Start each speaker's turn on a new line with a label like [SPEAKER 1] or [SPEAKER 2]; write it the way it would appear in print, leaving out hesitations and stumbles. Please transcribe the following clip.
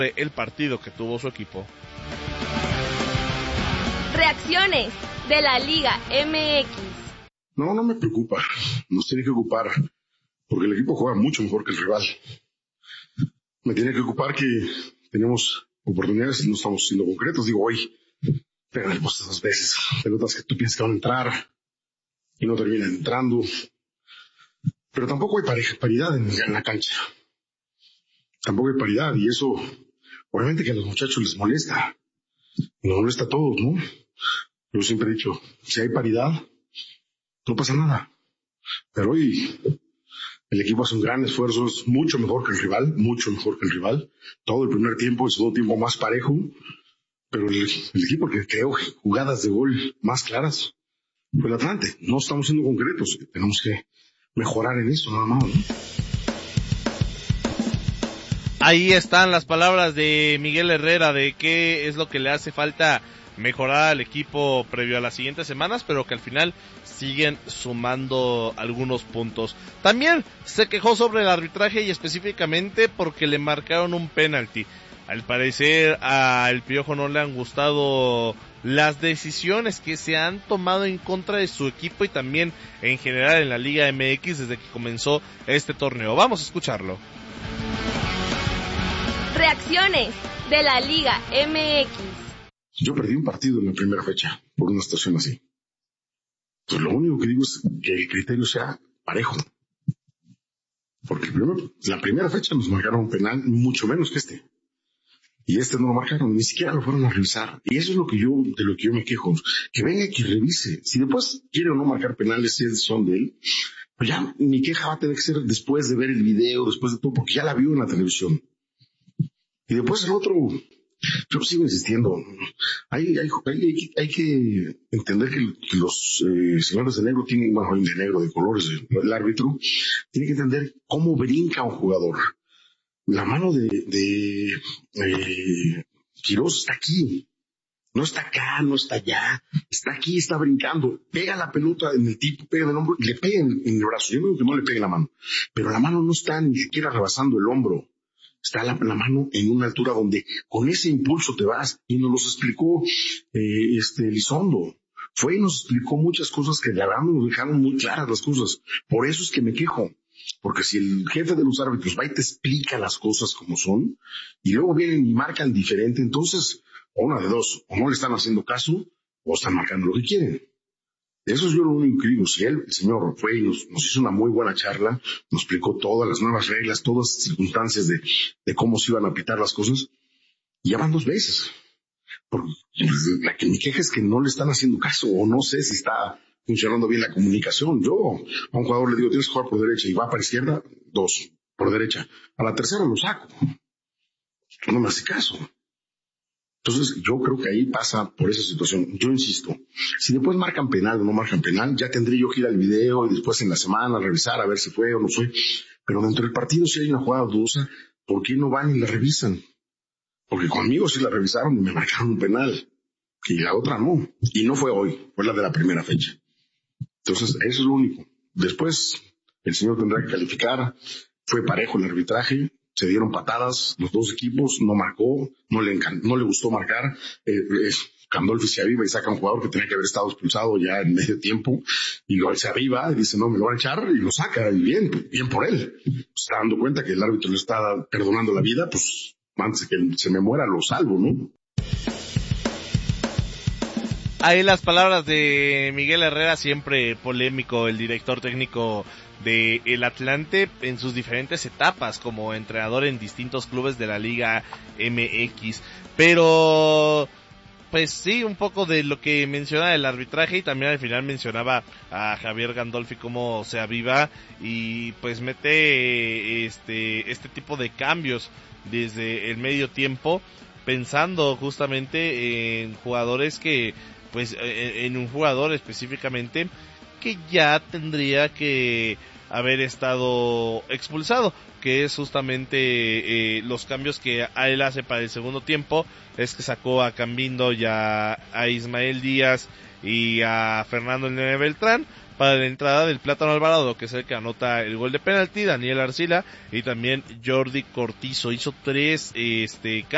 [SPEAKER 1] el partido que tuvo su equipo.
[SPEAKER 2] Reacciones de la Liga MX.
[SPEAKER 3] No me preocupa, nos tiene que ocupar, porque el equipo juega mucho mejor que el rival. Me tiene que ocupar que tenemos oportunidades y no estamos siendo concretos. Digo, hoy pegan el poste 2 veces, pelotas que tú piensas que van a entrar y no terminan entrando. Pero tampoco hay paridad en la cancha. Tampoco hay paridad y eso, obviamente que a los muchachos les molesta. Nos molesta a todos, ¿no? Yo siempre he dicho, si hay paridad, no pasa nada. Pero hoy el equipo hace un gran esfuerzo, es mucho mejor que el rival. Todo el primer tiempo, el segundo tiempo más parejo. Pero el equipo que creó jugadas de gol más claras fue el Atlante. No estamos siendo concretos, tenemos que mejorar en eso, nada más, ¿no?
[SPEAKER 1] Ahí están las palabras de Miguel Herrera de qué es lo que le hace falta mejorar al equipo previo a las siguientes semanas, pero que al final siguen sumando algunos puntos. También se quejó sobre el arbitraje y específicamente porque le marcaron un penalti. Al parecer al Piojo no le han gustado las decisiones que se han tomado en contra de su equipo y también en general en la Liga MX desde que comenzó este torneo. Vamos a escucharlo.
[SPEAKER 2] Reacciones de la Liga MX.
[SPEAKER 3] Yo perdí un partido en la primera fecha por una situación así. Pues lo único que digo es que el criterio sea parejo. Porque la primera fecha nos marcaron un penal mucho menos que este. Y este no lo marcaron, ni siquiera lo fueron a revisar. Y eso es de lo que yo me quejo. Que venga y que revise. Si después quiere o no marcar penales, si es decisión de él, pues ya mi queja va a tener que ser después de ver el video, después de todo, porque ya la vio en la televisión. Y después el otro, yo sigo insistiendo, hay que entender que los señores de negro tienen, bueno, de negro, de colores, el árbitro, tiene que entender cómo brinca un jugador. La mano de Quirós está aquí, no está acá, no está allá, está aquí, está brincando, pega la pelota en el tipo, pega en el hombro y le pega en el brazo. Yo no digo que no le pegue la mano, pero la mano no está ni siquiera rebasando el hombro. Está la mano en una altura donde con ese impulso te vas, y nos los explicó Elizondo. Fue y nos explicó muchas cosas que la verdad nos dejaron muy claras las cosas. Por eso es que me quejo. Porque si el jefe de los árbitros va y te explica las cosas como son, y luego vienen y marcan diferente, entonces, una de dos, o no le están haciendo caso, o están marcando lo que quieren. Eso es yo lo único que digo. Si el señor fue y nos hizo una muy buena charla, nos explicó todas las nuevas reglas, todas las circunstancias de cómo se iban a aplicar las cosas, y ya van 2 veces. Porque la que mi queja es que no le están haciendo caso, o no sé si está funcionando bien la comunicación. Yo a un jugador le digo, tienes que jugar por derecha, y va para izquierda, 2, por derecha. A la tercera lo saco. No me hace caso. Entonces, yo creo que ahí pasa por esa situación. Yo insisto, si después marcan penal o no marcan penal, ya tendré yo que ir al video y después en la semana revisar a ver si fue o no fue. Pero dentro del partido, si hay una jugada dudosa, ¿por qué no van y la revisan? Porque conmigo sí la revisaron y me marcaron un penal, y la otra no. Y no fue hoy, fue la de la primera fecha. Entonces, eso es lo único. Después, el señor tendrá que calificar. Fue parejo el arbitraje. Se dieron patadas los dos equipos, no marcó, no le gustó marcar. Gandolfi se aviva y saca a un jugador que tenía que haber estado expulsado ya en medio tiempo, y se aviva y dice, no, me lo van a echar, y lo saca, y bien por él. Se está dando cuenta que el árbitro le está perdonando la vida, pues antes de que se me muera lo salvo, ¿no?
[SPEAKER 1] Ahí las palabras de Miguel Herrera, siempre polémico, el director técnico de el Atlante en sus diferentes etapas como entrenador en distintos clubes de la Liga MX. Pero pues sí, un poco de lo que menciona el arbitraje, y también al final mencionaba a Javier Gandolfi cómo se aviva y pues mete este tipo de cambios desde el medio tiempo, pensando justamente en jugadores que pues en un jugador específicamente que ya tendría que haber estado expulsado, que es justamente los cambios que él hace para el segundo tiempo. Es que sacó a Cambindo y a Ismael Díaz y a Fernando El Nene Beltrán para la entrada del Plátano Alvarado, que es el que anota el gol de penalti, Daniel Arcila y también Jordi Cortizo. Hizo 3